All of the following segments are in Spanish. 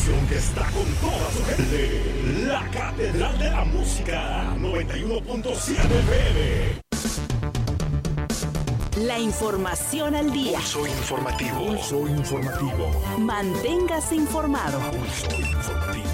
estación que está con toda su gente. La Catedral de la Música, 91.7 FM. La información al día. Pulso informativo. Pulso informativo. Manténgase informado. Pulso informativo.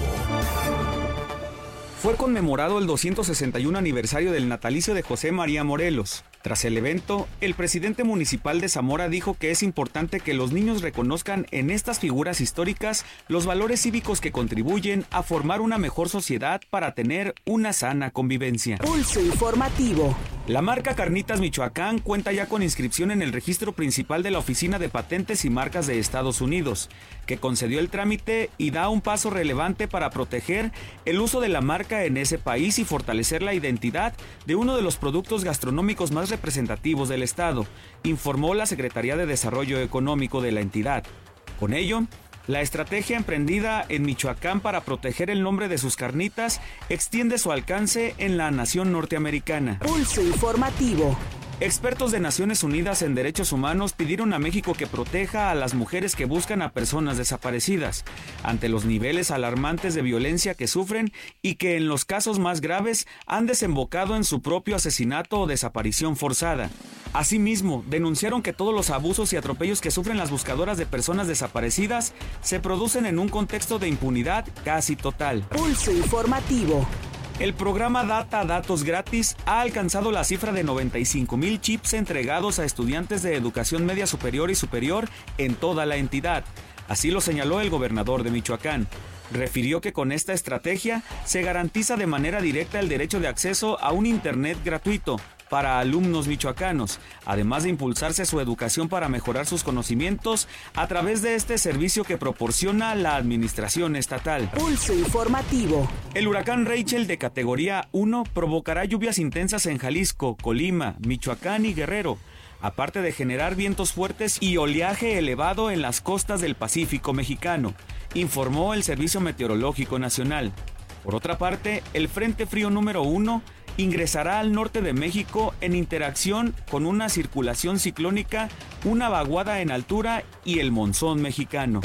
Fue conmemorado el 261 aniversario del natalicio de José María Morelos. Tras el evento, el presidente municipal de Zamora dijo que es importante que los niños reconozcan en estas figuras históricas los valores cívicos que contribuyen a formar una mejor sociedad para tener una sana convivencia. Pulso informativo. La marca Carnitas Michoacán cuenta ya con inscripción en el registro principal de la Oficina de Patentes y Marcas de Estados Unidos, que concedió el trámite y da un paso relevante para proteger el uso de la marca en ese país y fortalecer la identidad de uno de los productos gastronómicos más representativos del estado, informó la Secretaría de Desarrollo Económico de la entidad. Con ello, la estrategia emprendida en Michoacán para proteger el nombre de sus carnitas extiende su alcance en la nación norteamericana. Pulso informativo. Expertos de Naciones Unidas en Derechos Humanos pidieron a México que proteja a las mujeres que buscan a personas desaparecidas ante los niveles alarmantes de violencia que sufren y que en los casos más graves han desembocado en su propio asesinato o desaparición forzada. Asimismo, denunciaron que todos los abusos y atropellos que sufren las buscadoras de personas desaparecidas se producen en un contexto de impunidad casi total. Pulso informativo. El programa Data Datos Gratis ha alcanzado la cifra de 95,000 chips entregados a estudiantes de educación media superior y superior en toda la entidad. Así lo señaló el gobernador de Michoacán. Refirió que con esta estrategia se garantiza de manera directa el derecho de acceso a un Internet gratuito para alumnos michoacanos, además de impulsarse su educación para mejorar sus conocimientos a través de este servicio que proporciona la administración estatal. Pulso informativo. El huracán Rachel de categoría 1 provocará lluvias intensas en Jalisco, Colima, Michoacán y Guerrero, aparte de generar vientos fuertes y oleaje elevado en las costas del Pacífico mexicano, informó el Servicio Meteorológico Nacional. Por otra parte, el Frente Frío número 1 ingresará al norte de México en interacción con una circulación ciclónica, una vaguada en altura y el monzón mexicano.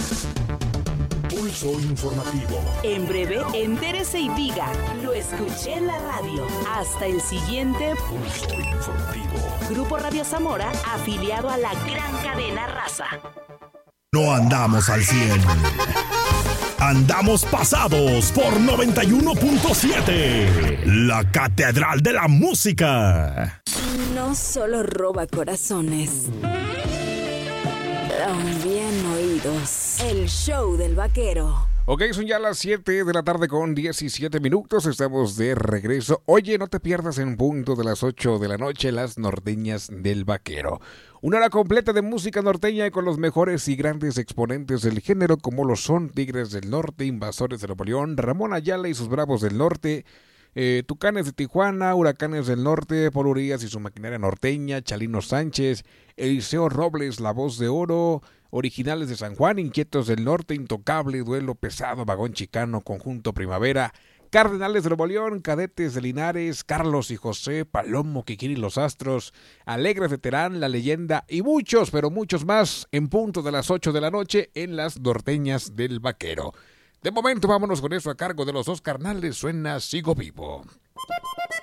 Pulso informativo. En breve, entérese y diga, lo escuché en la radio. Hasta el siguiente Pulso informativo. Grupo Radio Zamora, afiliado a la gran cadena Raza. No andamos al 100. Andamos pasados por 91.7. La Catedral de la Música. No solo roba corazones, también oídos. El show del vaquero. Ok, son ya las 7 de la tarde con 17 minutos, estamos de regreso. Oye, no te pierdas en punto de las 8 de la noche las norteñas del vaquero. Una hora completa de música norteña con los mejores y grandes exponentes del género como lo son Tigres del Norte, Invasores de Nuevo León, Ramón Ayala y sus Bravos del Norte, Tucanes de Tijuana, Huracanes del Norte, Paul Urias y su maquinaria norteña, Chalino Sánchez, Eliseo Robles, La Voz de Oro, Originales de San Juan, Inquietos del Norte, Intocable, Duelo Pesado, Vagón Chicano, Conjunto Primavera, Cardenales de Nuevo León, Cadetes de Linares, Carlos y José, Palomo, Kikiri y los Astros, Alegres de Terán, La Leyenda y muchos, pero muchos más en punto de las 8 de la noche en las norteñas del vaquero. De momento vámonos con eso a cargo de los dos carnales, suena Sigo Vivo.